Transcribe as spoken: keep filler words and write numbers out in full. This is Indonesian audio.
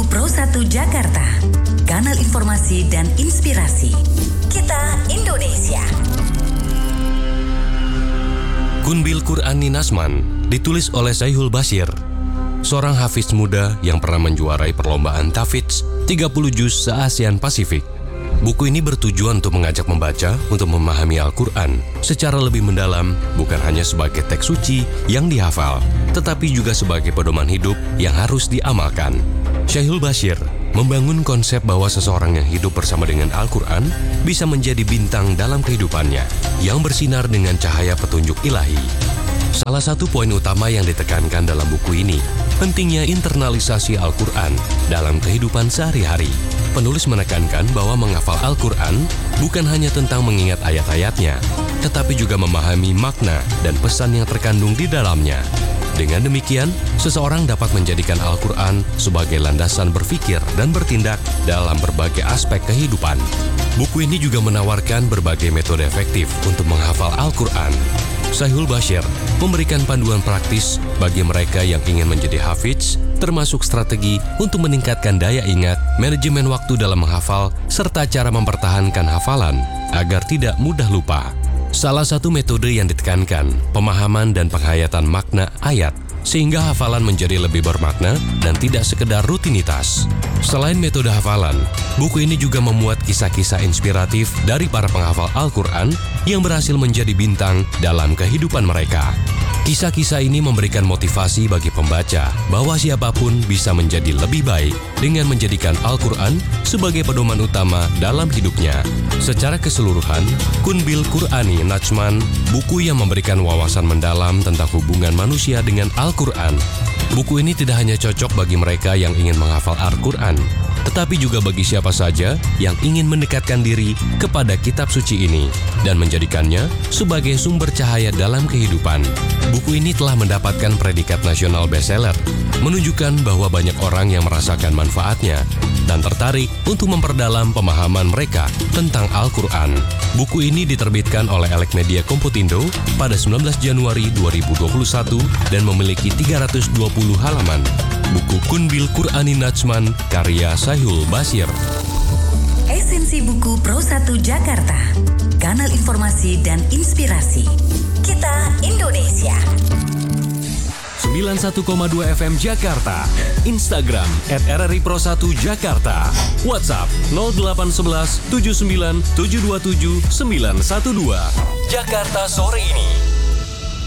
Buku Pro satu Jakarta, kanal informasi dan inspirasi. Kita Indonesia. Kunbil Qur'ani Nazman ditulis oleh Syaihul Bashir, seorang hafiz muda yang pernah menjuarai perlombaan tahfidz tiga puluh juz se-ASEAN Pasifik. Buku ini bertujuan untuk mengajak membaca untuk memahami Al-Quran secara lebih mendalam, bukan hanya sebagai teks suci yang dihafal, tetapi juga sebagai pedoman hidup yang harus diamalkan. Syaihul Bashir membangun konsep bahwa seseorang yang hidup bersama dengan Al-Quran bisa menjadi bintang dalam kehidupannya yang bersinar dengan cahaya petunjuk ilahi. Salah satu poin utama yang ditekankan dalam buku ini, pentingnya internalisasi Al-Quran dalam kehidupan sehari-hari. Penulis menekankan bahwa menghafal Al-Quran bukan hanya tentang mengingat ayat-ayatnya, tetapi juga memahami makna dan pesan yang terkandung di dalamnya. Dengan demikian, seseorang dapat menjadikan Al-Quran sebagai landasan berpikir dan bertindak dalam berbagai aspek kehidupan. Buku ini juga menawarkan berbagai metode efektif untuk menghafal Al-Quran. Syaihul Bashir memberikan panduan praktis bagi mereka yang ingin menjadi hafiz, termasuk strategi untuk meningkatkan daya ingat, manajemen waktu dalam menghafal, serta cara mempertahankan hafalan agar tidak mudah lupa. Salah satu metode yang ditekankan, pemahaman dan penghayatan makna ayat, sehingga hafalan menjadi lebih bermakna dan tidak sekedar rutinitas. Selain metode hafalan, buku ini juga memuat kisah-kisah inspiratif dari para penghafal Al-Quran yang berhasil menjadi bintang dalam kehidupan mereka. Kisah-kisah ini memberikan motivasi bagi pembaca bahwa siapapun bisa menjadi lebih baik dengan menjadikan Al-Quran sebagai pedoman utama dalam hidupnya. Secara keseluruhan, Kunbil Qur'ani Nazman, buku yang memberikan wawasan mendalam tentang hubungan manusia dengan Al-Quran. Buku ini tidak hanya cocok bagi mereka yang ingin menghafal Al-Quran, tetapi juga bagi siapa saja yang ingin mendekatkan diri kepada kitab suci ini dan menjadikannya sebagai sumber cahaya dalam kehidupan. Buku ini telah mendapatkan predikat nasional bestseller, menunjukkan bahwa banyak orang yang merasakan manfaatnya dan tertarik untuk memperdalam pemahaman mereka tentang Al-Quran. Buku ini diterbitkan oleh Elek Media Komputindo pada sembilan belas Januari dua ribu dua puluh satu dan memiliki tiga ratus dua puluh halaman. Buku Kunbil Qur'ani Nazman karya Syaihul Bashir. Esensi Buku Pro satu Jakarta, kanal informasi dan inspirasi. Kita Indonesia. sembilan puluh satu koma dua F M Jakarta, Instagram et R R I Pro satu Jakarta, WhatsApp nol delapan satu satu tujuh sembilan tujuh dua tujuh sembilan satu dua. Jakarta sore ini.